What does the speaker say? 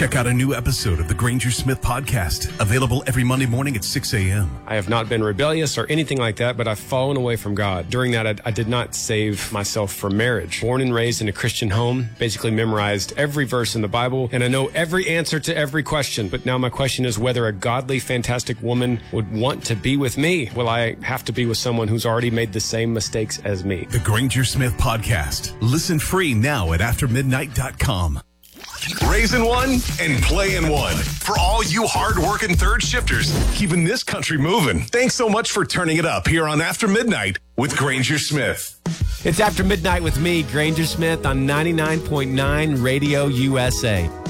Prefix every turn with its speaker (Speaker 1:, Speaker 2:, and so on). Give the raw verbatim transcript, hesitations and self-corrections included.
Speaker 1: Check out a new episode of the Granger Smith Podcast, available every Monday morning at six a.m.
Speaker 2: I have not been rebellious or anything like that, but I've fallen away from God. During that, I, I did not save myself for marriage. Born and raised in a Christian home, basically memorized every verse in the Bible, and I know every answer to every question. But now my question is whether a godly, fantastic woman would want to be with me. Will I have to be with someone who's already made the same mistakes as me?
Speaker 1: The Granger Smith Podcast. Listen free now at after midnight dot com.
Speaker 3: Raising one and playing one. For all you hard-working third shifters, keeping this country moving. Thanks so much for turning it up here on After Midnight with Granger Smith.
Speaker 2: It's After Midnight with me, Granger Smith, on ninety-nine point nine Radio U S A.